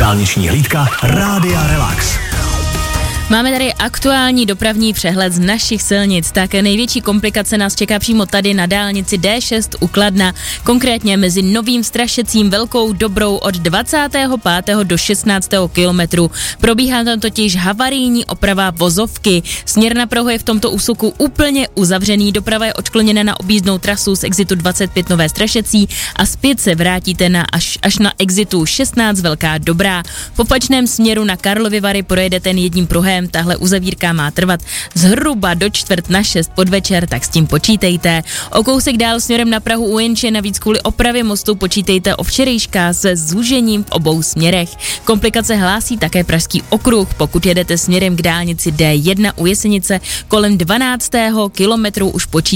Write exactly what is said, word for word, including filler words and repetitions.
Dálniční hlídka Rádia Relax. Máme tady aktuální dopravní přehled z našich silnic. Tak největší komplikace nás čeká přímo tady na dálnici D šest u Kladna, konkrétně mezi Novým Strašecím Velkou Dobrou od dvacátého pátého do šestnáctého kilometru. Probíhá tam totiž havarijní oprava vozovky. Směr na Prahu je v tomto úseku úplně uzavřený, doprava je odkloněna na objízdnou trasu z exitu dvacet pět Nové Strašecí a zpět se vrátíte na až, až na exitu šestnáct Velká Dobrá. V opačném směru na Karlovy Vary projedete jen jedním pruhem. Tahle uzavírka má trvat zhruba do čtvrt na šest podvečer, tak s tím počítejte. O kousek dál směrem na Prahu u Jenče navíc kvůli opravě mostu počítejte o včerejška se zúžením v obou směrech. Komplikace hlásí také Pražský okruh, pokud jedete směrem k dálnici D jedna u Jesenice kolem dvanáctého kilometru už počítejte